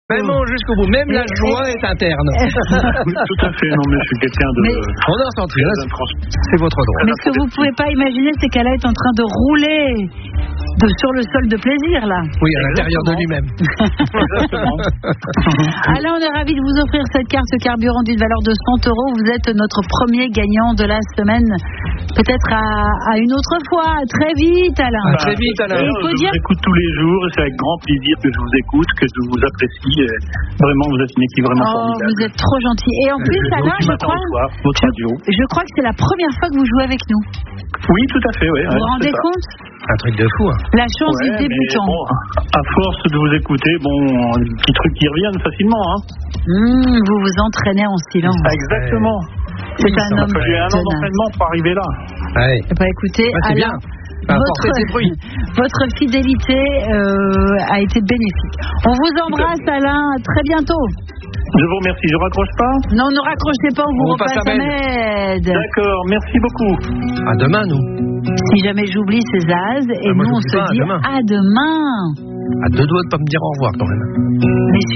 Vraiment jusqu'au bout, même la joie est interne. Oui, tout à fait, non mais je suis quelqu'un de... On en senti, c'est votre droit. Mais ce que vous ne pouvez pas imaginer, c'est qu'Alain est en train de rouler sur le sol de plaisir, là. Oui, à l'intérieur de lui-même. Alain, on est ravis de vous offrir cette carte carburant d'une valeur de 100 €. Vous êtes notre premier gagnant de la semaine. Peut-être à une autre fois. Très vite, Alain. Très vite, Alain. Je vous écoute tous les jours et c'est avec grand plaisir que je vous écoute, que je vous apprécie. Et vraiment, vous êtes une équipe vraiment formidable. Vous êtes trop gentil. Et en plus, Alain, je crois que c'est la première fois que vous jouez avec nous. Oui, tout à fait, oui. Vous vous rendez compte ? Un truc de fou. Hein. La chance du débutant. Bon, à force de vous écouter, des petits trucs qui reviennent facilement. Hein. Vous vous entraînez en silence. Exactement. C'est un homme. J'ai un an d'entraînement pour arriver là. Ouais. Écoutez, c'est Alain, bien. votre fidélité a été bénéfique. On vous embrasse, Alain. À très bientôt. Je vous remercie. Je raccroche pas ? Non, ne raccrochez pas. On vous repasse en aide. D'accord. Merci beaucoup. À demain, nous. Si jamais j'oublie, c'est Zaz. Et nous, on se dit à demain. À 2 doigts de pas me dire au revoir, quand même. Mais